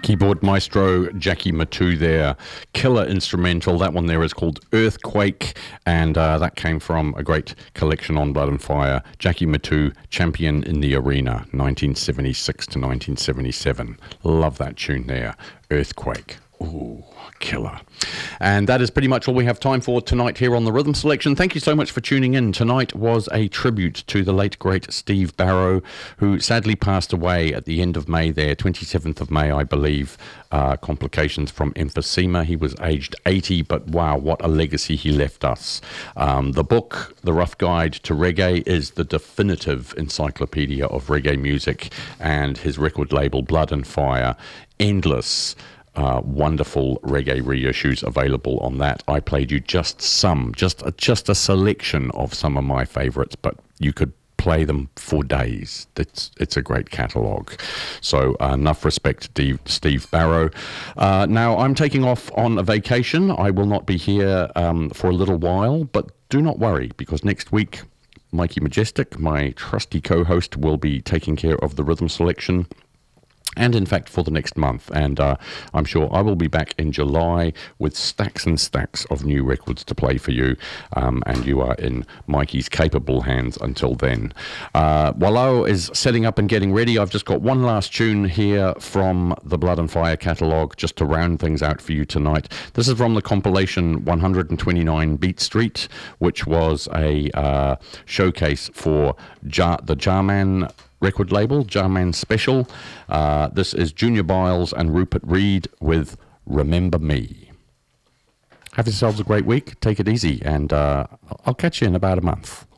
Keyboard maestro Jackie Matu there. Killer instrumental. That one there is called Earthquake, and that came from a great collection on Blood and Fire. Jackie Matu, Champion in the Arena, 1976 to 1977. Love that tune there. Earthquake. Ooh, killer. And that is pretty much all we have time for tonight here on the Rhythm Selection. Thank you so much for tuning in. Tonight was a tribute to the late, great Steve Barrow, who sadly passed away at the end of May there, 27th of May, I believe. Complications from emphysema. He was aged 80, but wow, what a legacy he left us. The book, The Rough Guide to Reggae, is the definitive encyclopedia of reggae music, and his record label, Blood and Fire, endless wonderful reggae reissues available on that. I played you just a selection of some of my favorites, but you could play them for days. It's a great catalogue. So enough respect to Steve Barrow. Now I'm taking off on a vacation. I will not be here for a little while, but do not worry, because next week Mikey Majestic, my trusty co-host, will be taking care of the Rhythm Selection, and in fact for the next month, and I'm sure I will be back in July with stacks and stacks of new records to play for you, and you are in Mikey's capable hands until then. Wallow is setting up and getting ready. I've just got one last tune here from the Blood and Fire catalogue just to round things out for you tonight. This is from the compilation 129 Beat Street, which was a showcase for the Jarman record label, Jarman Special. This is Junior Biles and Rupert Reed with Remember Me. Have yourselves a great week. Take it easy, and I'll catch you in about a month.